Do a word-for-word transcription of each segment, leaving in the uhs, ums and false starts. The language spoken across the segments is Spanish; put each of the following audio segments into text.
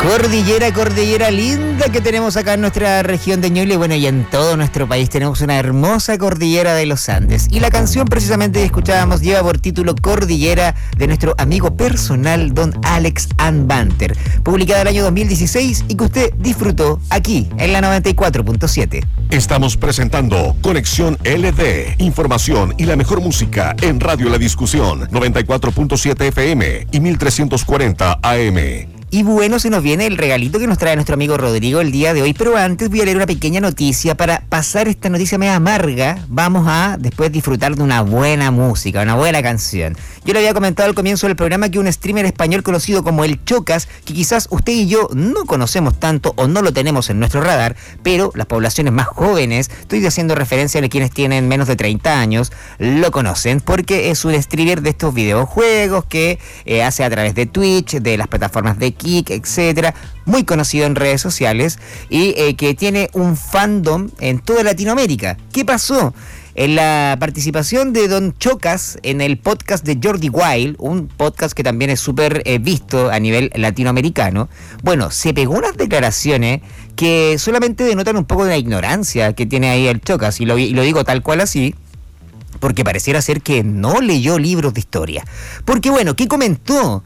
Cordillera, cordillera linda que tenemos acá en nuestra región de Ñuble, bueno, y en todo nuestro país tenemos una hermosa cordillera de los Andes. Y la canción precisamente que escuchábamos lleva por título Cordillera, de nuestro amigo personal, don Alex Anbanter, publicada en el año dos mil dieciséis y que usted disfrutó aquí en la noventa y cuatro punto siete. Estamos presentando Conexión L D, información y la mejor música en Radio La Discusión, noventa y cuatro punto siete F M y mil trescientos cuarenta A M. Y bueno, se nos viene el regalito que nos trae nuestro amigo Rodrigo el día de hoy, pero antes voy a leer una pequeña noticia. Para pasar esta noticia media amarga, vamos a después disfrutar de una buena música, una buena canción. Yo le había comentado al comienzo del programa que un streamer español conocido como El Chocas, que quizás usted y yo no conocemos tanto o no lo tenemos en nuestro radar, pero las poblaciones más jóvenes, estoy haciendo referencia a quienes tienen menos de treinta años, lo conocen porque es un streamer de estos videojuegos que eh, hace a través de Twitch, de las plataformas de Kik, etcétera, muy conocido en redes sociales y eh, que tiene un fandom en toda Latinoamérica. ¿Qué pasó? En la participación de Don Chocas en el podcast de Jordi Wild, un podcast que también es súper eh, visto a nivel latinoamericano, bueno, se pegó unas declaraciones que solamente denotan un poco de la ignorancia que tiene ahí el Chocas, y lo, y lo digo tal cual así, porque pareciera ser que no leyó libros de historia. Porque bueno, ¿qué comentó?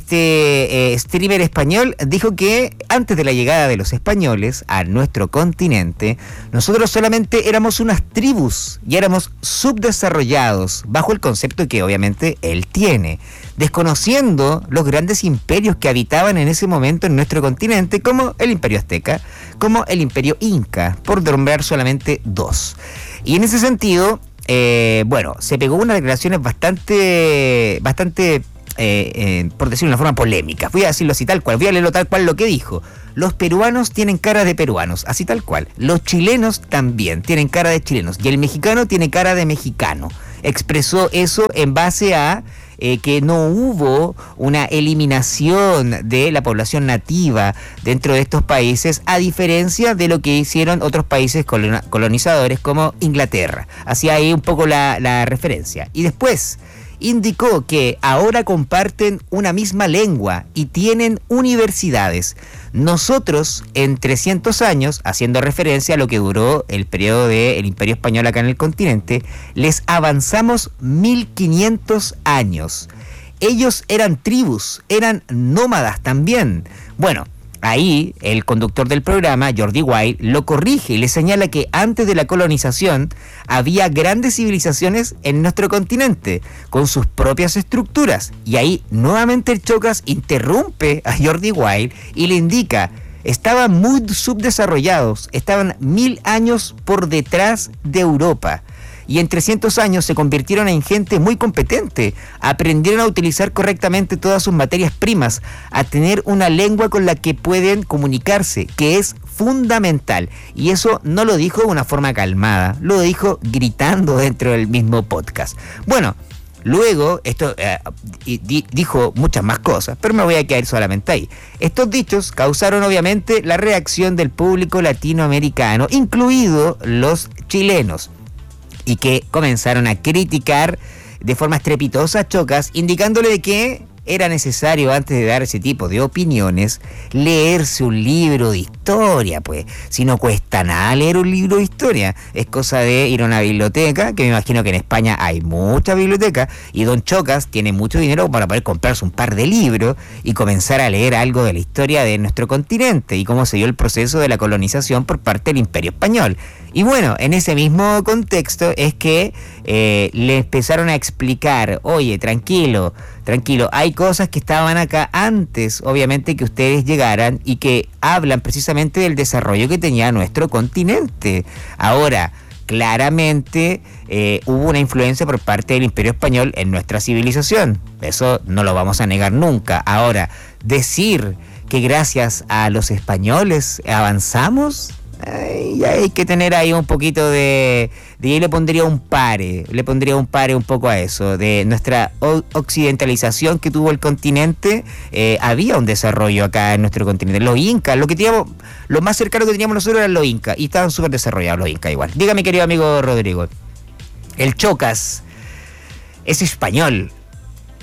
Este eh, streamer español dijo que antes de la llegada de los españoles a nuestro continente, nosotros solamente éramos unas tribus y éramos subdesarrollados, bajo el concepto que obviamente él tiene, desconociendo los grandes imperios que habitaban en ese momento en nuestro continente, como el Imperio Azteca, como el Imperio Inca, por nombrar solamente dos. Y en ese sentido, eh, bueno, se pegó unas declaraciones bastante, bastante Eh, eh, por decirlo de una forma polémica. Voy a decirlo así tal cual, voy a leerlo tal cual lo que dijo. Los peruanos tienen cara de peruanos, así tal cual. Los chilenos también tienen cara de chilenos. Y el mexicano tiene cara de mexicano. Expresó eso en base a eh, que no hubo una eliminación de la población nativa dentro de estos países, a diferencia de lo que hicieron otros países colonizadores como Inglaterra. Así ahí un poco la, la referencia. Y después indicó que ahora comparten una misma lengua y tienen universidades. Nosotros, en trescientos años, haciendo referencia a lo que duró el periodo del Imperio Español acá en el continente, les avanzamos mil quinientos años. Ellos eran tribus, eran nómadas también. Bueno, ahí el conductor del programa, Jordi Wild, lo corrige y le señala que antes de la colonización había grandes civilizaciones en nuestro continente, con sus propias estructuras. Y ahí nuevamente el Chocas interrumpe a Jordi Wild y le indica: estaban muy subdesarrollados, estaban mil años por detrás de Europa. Y en trescientos años se convirtieron en gente muy competente, aprendieron a utilizar correctamente todas sus materias primas, a tener una lengua con la que pueden comunicarse, que es fundamental. Y eso no lo dijo de una forma calmada, lo dijo gritando dentro del mismo podcast. Bueno, luego, esto eh, di, dijo muchas más cosas, pero me voy a quedar solamente ahí. Estos dichos causaron obviamente la reacción del público latinoamericano, incluidos los chilenos, y que comenzaron a criticar de forma estrepitosa a Chocas, indicándole de que era necesario, antes de dar ese tipo de opiniones, leerse un libro de historia, pues. Si no cuesta nada leer un libro de historia, es cosa de ir a una biblioteca, que me imagino que en España hay muchas bibliotecas, y don Chocas tiene mucho dinero para poder comprarse un par de libros y comenzar a leer algo de la historia de nuestro continente y cómo se dio el proceso de la colonización por parte del Imperio Español. Y bueno, en ese mismo contexto es que eh, le empezaron a explicar: oye, tranquilo, tranquilo, hay cosas que estaban acá antes, obviamente, que ustedes llegaran, y que hablan precisamente del desarrollo que tenía nuestro continente. Ahora, claramente eh, hubo una influencia por parte del Imperio Español en nuestra civilización, eso no lo vamos a negar nunca. Ahora, decir que gracias a los españoles avanzamos, Ay, hay que tener ahí un poquito de, de... Yo le pondría un pare, le pondría un pare un poco a eso, de nuestra occidentalización que tuvo el continente. Eh, había un desarrollo acá en nuestro continente. Los incas, lo que teníamos, lo más cercano que teníamos nosotros eran los incas, y estaban súper desarrollados los incas igual. Dígame, querido amigo Rodrigo, el Chocas es español,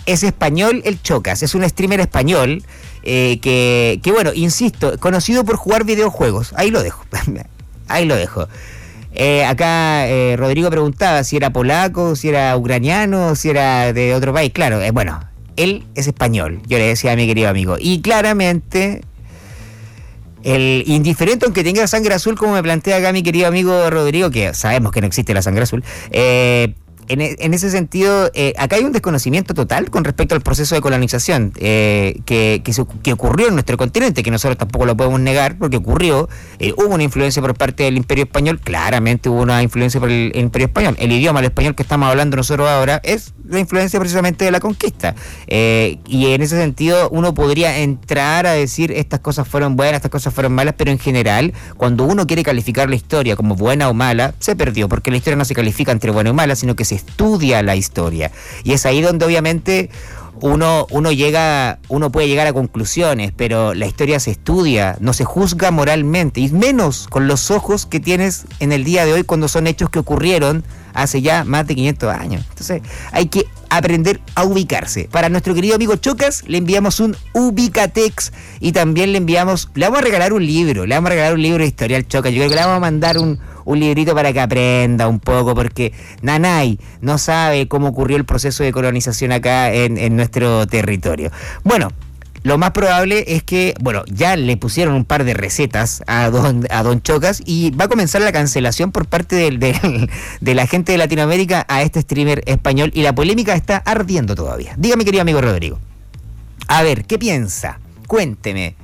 Es español el Chocas, es un streamer español eh, que, que, bueno, insisto, conocido por jugar videojuegos. Ahí lo dejo, ahí lo dejo. Eh, acá eh, Rodrigo preguntaba si era polaco, si era ucraniano, si era de otro país. Claro, eh, bueno, él es español, yo le decía a mi querido amigo. Y claramente, el indiferente, aunque tenga sangre azul, como me plantea acá mi querido amigo Rodrigo, que sabemos que no existe la sangre azul, eh... En, en ese sentido, eh, acá hay un desconocimiento total con respecto al proceso de colonización eh, que, que, se, que ocurrió en nuestro continente, que nosotros tampoco lo podemos negar, porque ocurrió, eh, hubo una influencia por parte del Imperio Español, claramente hubo una influencia por el, el Imperio Español. El idioma, el español que estamos hablando nosotros ahora, es la influencia precisamente de la conquista. Eh, y en ese sentido, uno podría entrar a decir estas cosas fueron buenas, estas cosas fueron malas, pero en general, cuando uno quiere calificar la historia como buena o mala, se perdió, porque la historia no se califica entre buena y mala, sino que se estudia la historia, y es ahí donde obviamente uno uno llega uno puede llegar a conclusiones, pero la historia se estudia, no se juzga moralmente, y menos con los ojos que tienes en el día de hoy, cuando son hechos que ocurrieron hace ya más de quinientos años. Entonces hay que aprender a ubicarse. Para nuestro querido amigo Chocas le enviamos un Ubicatex, y también le enviamos, le vamos a regalar un libro, le vamos a regalar un libro de historia al Chocas. Yo creo que le vamos a mandar un un librito para que aprenda un poco, porque Nanay no sabe cómo ocurrió el proceso de colonización acá en, en nuestro territorio. Bueno, lo más probable es que, bueno, ya le pusieron un par de recetas a don, a don Chocas, y va a comenzar la cancelación por parte del, del, de la gente de Latinoamérica a este streamer español, y la polémica está ardiendo todavía. Dígame, querido amigo Rodrigo. A ver, ¿qué piensa? Cuénteme.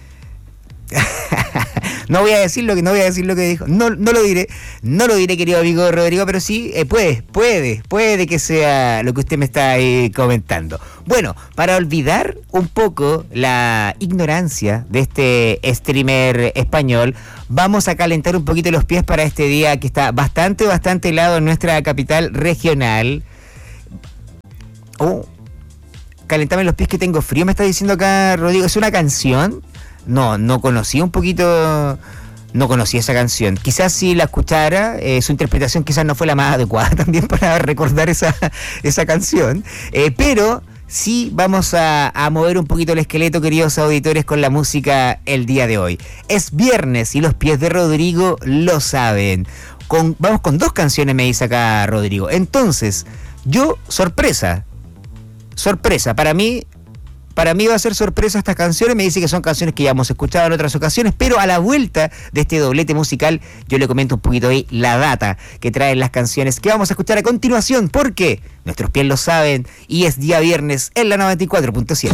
No voy a decir lo que no voy a decir lo que dijo. No, no lo diré, no lo diré, querido amigo Rodrigo, pero sí eh, puede, puede, puede que sea lo que usted me está eh, comentando. Bueno, para olvidar un poco la ignorancia de este streamer español, vamos a calentar un poquito los pies para este día que está bastante, bastante helado en nuestra capital regional. Oh, calentame los pies que tengo frío, me está diciendo acá Rodrigo. ¿Es una canción? No, no conocía un poquito, no conocía esa canción. Quizás si la escuchara, eh, su interpretación quizás no fue la más adecuada también para recordar esa, esa canción. Eh, pero sí vamos a, a mover un poquito el esqueleto, queridos auditores, con la música el día de hoy. Es viernes y los pies de Rodrigo lo saben. Con, vamos con dos canciones, me dice acá Rodrigo. Entonces, yo, sorpresa, sorpresa, para mí... Para mí va a ser sorpresa estas canciones. Me dice que son canciones que ya hemos escuchado en otras ocasiones, pero a la vuelta de este doblete musical yo le comento un poquito ahí la data que traen las canciones que vamos a escuchar a continuación, porque nuestros pies lo saben y es día viernes en la noventa y cuatro punto siete.